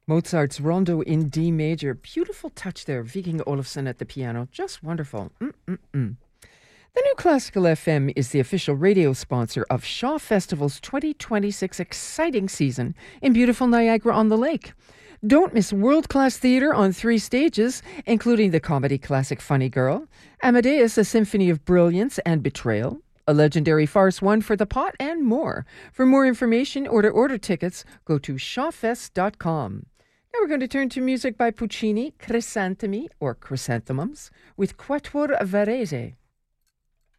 Mozart's Rondo in D major. Beautiful touch there. Viking Olofsson at the piano. Just wonderful. Mm-mm-mm. The New Classical FM is the official radio sponsor of Shaw Festival's 2026 exciting season in beautiful Niagara-on-the-Lake. Don't miss world-class theater on 3 stages, including the comedy classic Funny Girl, Amadeus, a symphony of brilliance and betrayal, a legendary farce One for the Pot, and more. For more information or to order tickets, go to shawfest.com. Now we're going to turn to music by Puccini, Chrysanthemi, or Chrysanthemums, with Quatuor Varese.